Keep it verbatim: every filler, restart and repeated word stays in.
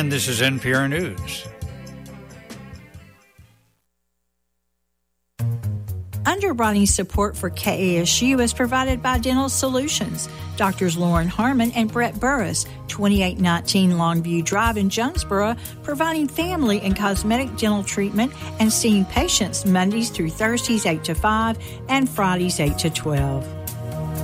And this is N P R News. Underwriting support for K A S U is provided by Dental Solutions. Doctors Lauren Harmon and Brett Burris, twenty-eight nineteen Longview Drive in Jonesboro, providing family and cosmetic dental treatment and seeing patients Mondays through Thursdays eight to five and Fridays eight to twelve.